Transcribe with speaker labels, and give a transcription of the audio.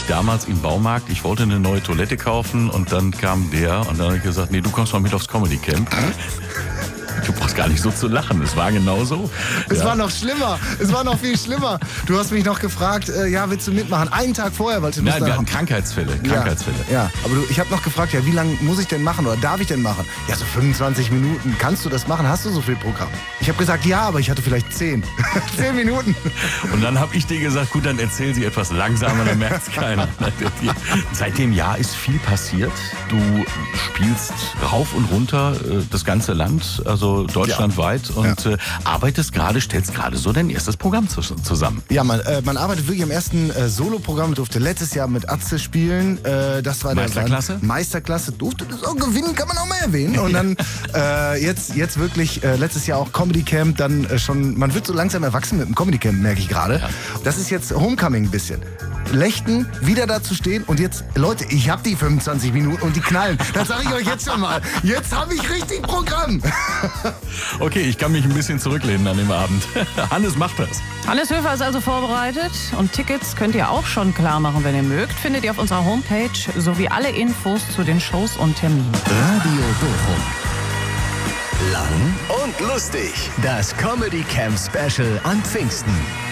Speaker 1: damals im Baumarkt, ich wollte eine neue Toilette kaufen und dann kam der und dann habe ich gesagt, nee, du kommst mal mit aufs Comedy Camp. Du brauchst gar nicht so zu lachen, es war genau so.
Speaker 2: Es war noch schlimmer, es war noch viel schlimmer. Du hast mich noch gefragt, ja, willst du mitmachen? Einen Tag vorher, weil du
Speaker 1: Nein, wir hatten Krankheitsfälle.
Speaker 2: Ja, aber ich habe noch gefragt, ja, wie lange muss ich denn machen oder darf ich denn machen? Ja, so 25 Minuten. Kannst du das machen? Hast du so viel Programm? Ich habe gesagt, ja, aber ich hatte vielleicht 10. 10 Minuten.
Speaker 1: Und dann habe ich dir gesagt, gut, dann erzähl sie etwas langsamer, dann merkt es keiner. Seit dem Jahr ist viel passiert. Du spielst rauf und runter das ganze Land, also deutschlandweit und arbeitest gerade, stellst gerade so dein erstes Programm zusammen.
Speaker 2: Ja, man arbeitet wirklich am ersten Solo-Programm. Durfte letztes Jahr mit Atze spielen. Das war
Speaker 1: Meisterklasse?
Speaker 2: Meisterklasse. Durfte das auch gewinnen, kann man auch mal erwähnen. Und dann jetzt wirklich letztes Jahr auch Comedy Camp, dann schon, man wird so langsam erwachsen mit dem Comedy Camp, merke ich gerade. Ja. Das ist jetzt Homecoming ein bisschen. Lechten, wieder da zu stehen und jetzt, Leute, ich habe die 25 Minuten und die knallen. Das sage ich euch jetzt schon mal. Jetzt habe ich richtig Programm.
Speaker 1: Okay, ich kann mich ein bisschen zurücklehnen an dem Abend. Hannes macht das.
Speaker 3: Hannes Höfer ist also vorbereitet und Tickets könnt ihr auch schon klar machen, wenn ihr mögt. Findet ihr auf unserer Homepage sowie alle Infos zu den Shows und Terminen.
Speaker 4: Radio Bochum. Lang und lustig. Das Comedy Camp Special an Pfingsten.